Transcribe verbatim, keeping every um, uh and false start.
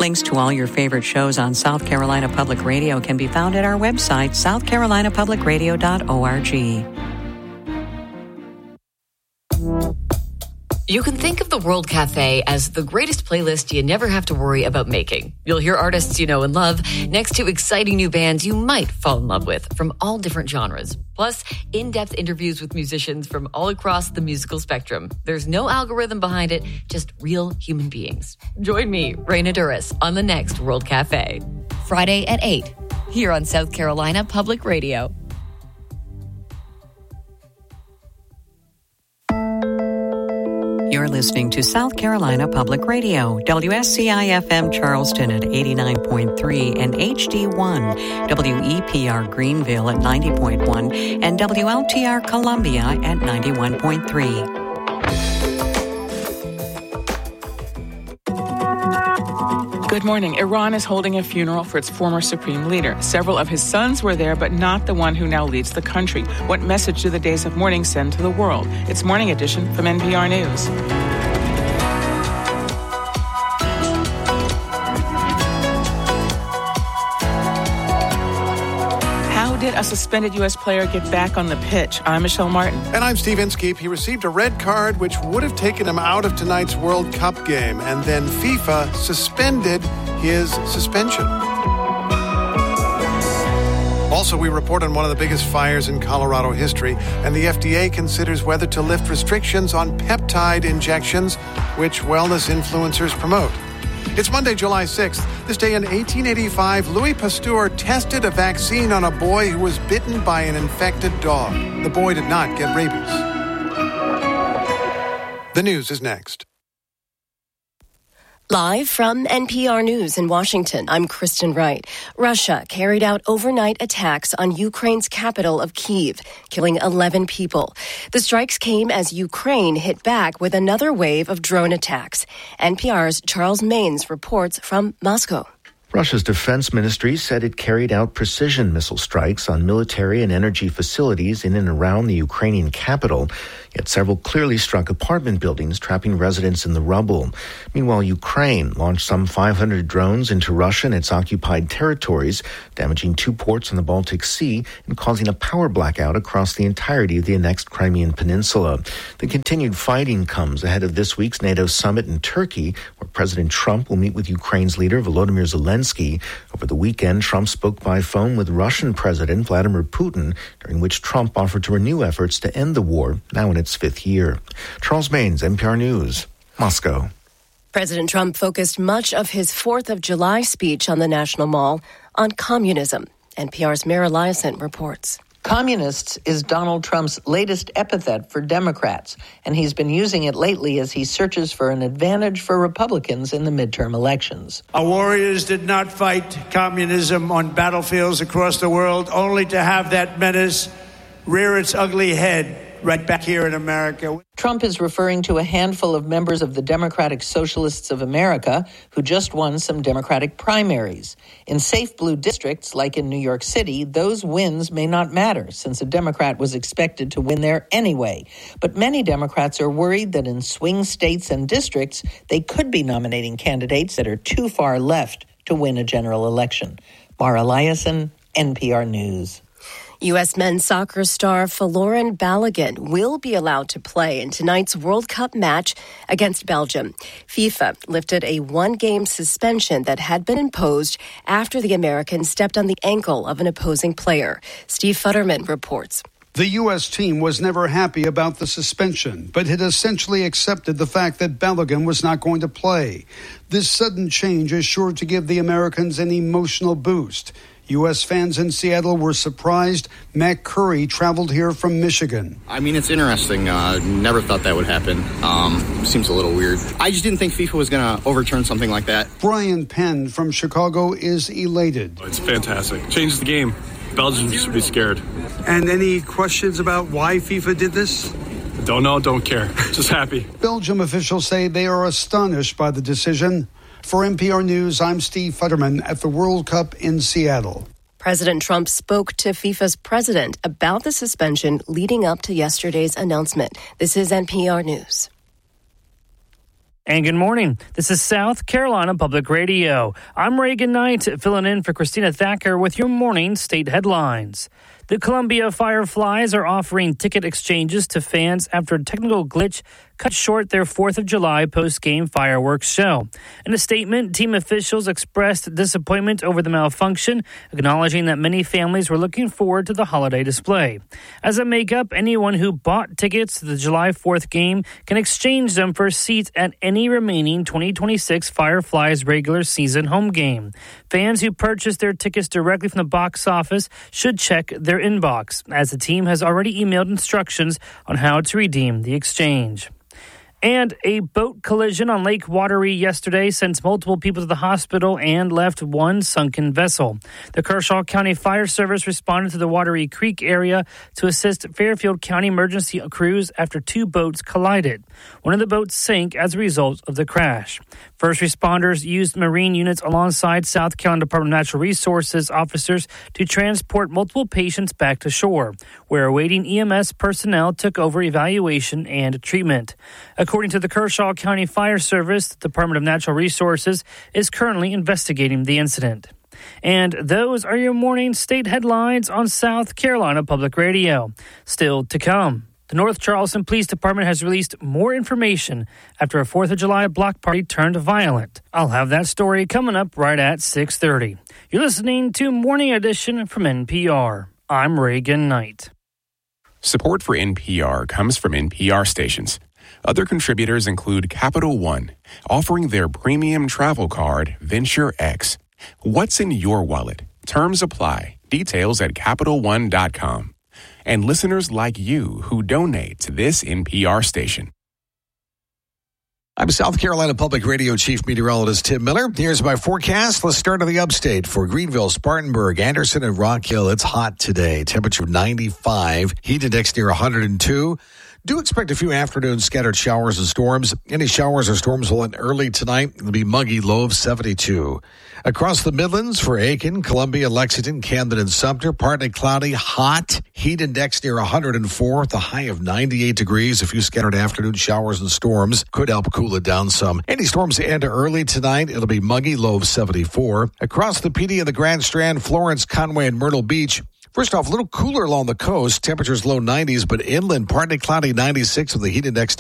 Links to all your favorite shows on South Carolina Public Radio can be found at our website, south carolina public radio dot org. You can think of the World Cafe as the greatest playlist you never have to worry about making. You'll hear artists you know and love next to exciting new bands you might fall in love with from all different genres. Plus, in-depth interviews with musicians from all across the musical spectrum. There's no algorithm behind it, just real human beings. Join me, Raina Duras, on the next World Cafe. Friday at eight, here on South Carolina Public Radio. You're listening to South Carolina Public Radio, W S C I F M Charleston at eighty-nine point three and H D one, W E P R Greenville at ninety point one, and W L T R Columbia at ninety-one point three. Good morning. Iran is holding a funeral for its former supreme leader. Several of his sons were there, but not the one who now leads the country. What message do the days of mourning send to the world? It's Morning Edition from N P R News. How did a suspended U S player get back on the pitch? I'm Michelle Martin. And I'm Steve Inskeep. He received a red card, which would have taken him out of tonight's World Cup game. And then FIFA suspended his suspension. Also, we report on one of the biggest fires in Colorado history, and the F D A considers whether to lift restrictions on peptide injections, which wellness influencers promote. It's Monday, July sixth. This day in eighteen eighty-five, Louis Pasteur tested a vaccine on a boy who was bitten by an infected dog. The boy did not get rabies. The news is next. Live from N P R News in Washington, I'm Kristen Wright. Russia carried out overnight attacks on Ukraine's capital of Kyiv, killing eleven people. The strikes came as Ukraine hit back with another wave of drone attacks. N P R's Charles Maines reports from Moscow. Russia's defense ministry said it carried out precision missile strikes on military and energy facilities in and around the Ukrainian capital, yet several clearly struck apartment buildings, trapping residents in the rubble. Meanwhile, Ukraine launched some five hundred drones into Russia and its occupied territories, damaging two ports on the Baltic Sea and causing a power blackout across the entirety of the annexed Crimean Peninsula. The continued fighting comes ahead of this week's NATO summit in Turkey, where President Trump will meet with Ukraine's leader Volodymyr Zelensky. Over the weekend, Trump spoke by phone with Russian President Vladimir Putin, during which Trump offered to renew efforts to end the war, now in its fifth year. Charles Maines, N P R News, Moscow. President Trump focused much of his fourth of July speech on the National Mall on communism. N P R's Mara Liasson reports. Communists is Donald Trump's latest epithet for Democrats, and he's been using it lately as he searches for an advantage for Republicans in the midterm elections. Our warriors did not fight communism on battlefields across the world, only to have that menace rear its ugly head right back here in America. Trump is referring to a handful of members of the Democratic Socialists of America who just won some Democratic primaries. In safe blue districts, like in New York City, those wins may not matter, since a Democrat was expected to win there anyway. But many Democrats are worried that in swing states and districts, they could be nominating candidates that are too far left to win a general election. Mara Liasson, N P R News. U S men's soccer star Folarin Balogun will be allowed to play in tonight's World Cup match against Belgium. FIFA lifted a one-game suspension that had been imposed after the American stepped on the ankle of an opposing player. Steve Futterman reports. The U S team was never happy about the suspension, but had essentially accepted the fact that Balogun was not going to play. This sudden change is sure to give the Americans an emotional boost. U S fans in Seattle were surprised. Matt Curry traveled here from Michigan. I mean, it's interesting. Uh, never thought that would happen. Um, seems a little weird. I just didn't think FIFA was going to overturn something like that. Brian Penn from Chicago is elated. It's fantastic. Changes the game. Belgium should be scared. And any questions about why FIFA did this? Don't know, don't care. Just happy. Belgium officials say they are astonished by the decision. For N P R News, I'm Steve Futterman at the World Cup in Seattle. President Trump spoke to FIFA's president about the suspension leading up to yesterday's announcement. This is N P R News. And good morning. This is South Carolina Public Radio. I'm Reagan Knight, filling in for Christina Thacker with your morning state headlines. The Columbia Fireflies are offering ticket exchanges to fans after a technical glitch cut short their fourth of July post-game fireworks show. In a statement, team officials expressed disappointment over the malfunction, acknowledging that many families were looking forward to the holiday display. As a makeup, anyone who bought tickets to the July fourth game can exchange them for seats at any remaining twenty twenty-six Fireflies regular season home game. Fans who purchased their tickets directly from the box office should check their inbox, as the team has already emailed instructions on how to redeem the exchange. And a boat collision on Lake Wateree yesterday sent multiple people to the hospital and left one sunken vessel. The Kershaw County Fire Service responded to the Wateree Creek area to assist Fairfield County emergency crews after two boats collided. One of the boats sank as a result of the crash. First responders used marine units alongside South Carolina Department of Natural Resources officers to transport multiple patients back to shore, where awaiting E M S personnel took over evaluation and treatment. According to the Kershaw County Fire Service, the Department of Natural Resources is currently investigating the incident. And those are your morning state headlines on South Carolina Public Radio. Still to come, the North Charleston Police Department has released more information after a fourth of July block party turned violent. I'll have that story coming up right at six thirty. You're listening to Morning Edition from N P R. I'm Reagan Knight. Support for N P R comes from N P R stations. Other contributors include Capital One, offering their premium travel card, Venture X. What's in your wallet? Terms apply. Details at Capital One dot com. And listeners like you who donate to this N P R station. I'm South Carolina Public Radio Chief Meteorologist Tim Miller. Here's my forecast. Let's start in the upstate. For Greenville, Spartanburg, Anderson, and Rock Hill, it's hot today. Temperature ninety-five. Heat index near one hundred two. Do expect a few afternoon scattered showers and storms. Any showers or storms will end early tonight. It'll be muggy, low of seventy-two. Across the Midlands for Aiken, Columbia, Lexington, Camden, and Sumter, partly cloudy, hot. Heat index near one hundred four, the high of ninety-eight degrees. A few scattered afternoon showers and storms could help cool it down some. Any storms end early tonight. It'll be muggy, low of seventy-four. Across the P D and the Grand Strand, Florence, Conway, and Myrtle Beach, first off, a little cooler along the coast. Temperatures low nineties, but inland partly cloudy ninety-six with the heat index